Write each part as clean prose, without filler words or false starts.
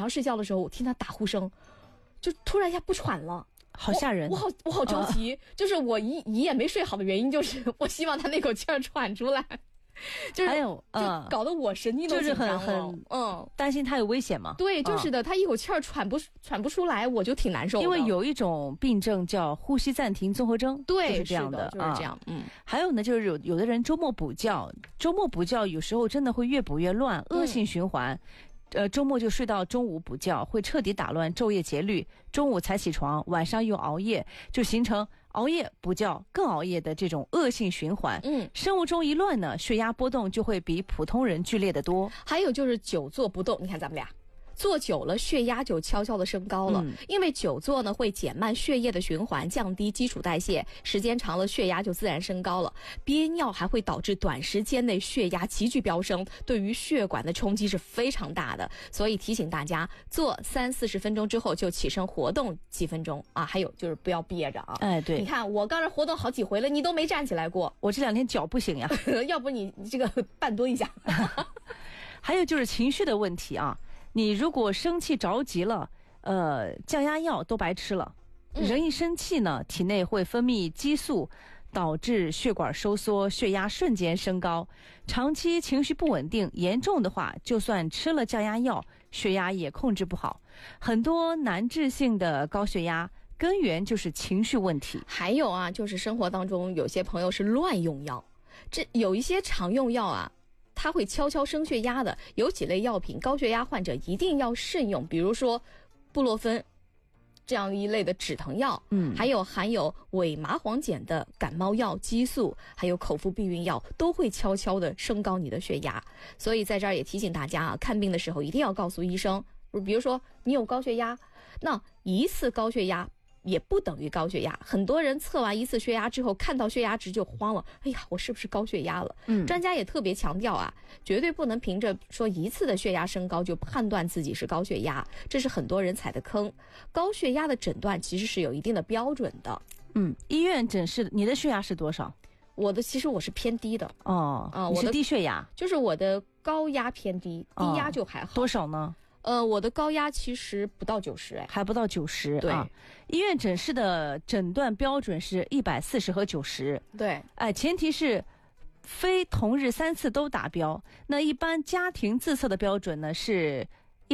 上睡觉的时候，我听他打呼声，就突然一下不喘了。 好吓人！ 我好着急，就是我一夜没睡好的原因，就是我希望他那口气儿喘出来，就是还有就搞得我神经都紧张了， 就是很担心他有危险嘛。 对，就是的，他一口气儿喘不出来，我就挺难受的。 因为有一种病症叫呼吸暂停综合征， 对， 就是这样的，就是这样。 还有呢，就是有的人周末补觉有时候真的会越补越乱，恶性循环。周末就睡到中午补觉，会彻底打乱昼夜节律，中午才起床，晚上又熬夜，就形成熬夜补觉更熬夜的这种恶性循环。生物钟一乱呢，血压波动就会比普通人剧烈得多。 还有就是久坐不动，你看咱们俩坐久了，血压就悄悄的升高了。因为久坐呢会减慢血液的循环，降低基础代谢，时间长了血压就自然升高了。憋尿还会导致短时间内血压急剧飙升，对于血管的冲击是非常大的。所以提醒大家，坐30-40分钟之后就起身活动几分钟啊。还有就是不要憋着啊。 对， 你看我刚才活动好几回了，你都没站起来过。 我这2天脚不行呀， 要不你这个半蹲一下。 还有就是情绪的问题啊。你如果生气着急了，降压药都白吃了。人一生气呢，体内会分泌激素，导致血管收缩，血压瞬间升高。长期情绪不稳定，严重的话，就算吃了降压药，血压也控制不好。很多难治性的高血压根源就是情绪问题。 还有啊，就是生活当中有些朋友是乱用药，这有一些常用药啊，它会悄悄升血压的。有几类药品高血压患者一定要慎用，比如说布洛芬这样一类的止疼药，还有含有伪麻黄碱的感冒药、激素，还有口服避孕药，都会悄悄的升高你的血压。所以在这儿也提醒大家啊，看病的时候一定要告诉医生，比如说你有高血压，那一次高血压也不等于高血压。很多人测完一次血压之后，看到血压值就慌了，哎呀，我是不是高血压了？专家也特别强调啊，绝对不能凭着说一次的血压升高就判断自己是高血压，这是很多人踩的坑。高血压的诊断其实是有一定的标准的。 医院诊室你的血压是多少？ 其实我是偏低的。 你是低血压？ 就是我的高压偏低，低压就还好。 多少呢？ 我的高压其实不到90， 还不到90。 对， 医院诊室的诊断标准是140和90。 对， 前提是非同日3次都达标。那一般家庭自测的标准呢是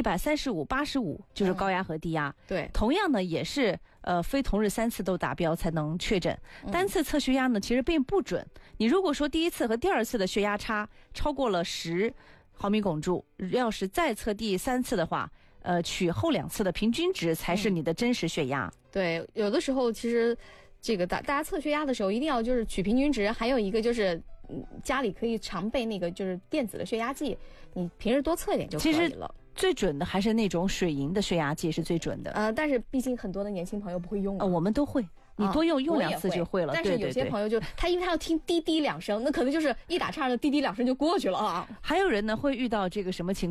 135、85，就是高压和低压。 对， 同样呢也是非同日3次都达标才能确诊。单次测血压呢其实并不准。你如果说第一次和第二次的血压差超过了10毫米汞柱，要是再测第3次的话，取后2次的平均值才是你的真实血压。 对，有的时候其实这个大家测血压的时候一定要就是取平均值，还有一个就是家里可以常备那个就是电子的血压计，你平时多测一点就可以了。其实最准的还是那种水银的血压计是最准的。 但是毕竟很多的年轻朋友不会用。 我们都会。你多用2次就会了。 但是有些朋友就因为他要听滴滴2声，那可能就是一打岔的滴滴2声就过去了啊。 还有人呢会遇到这个什么情况？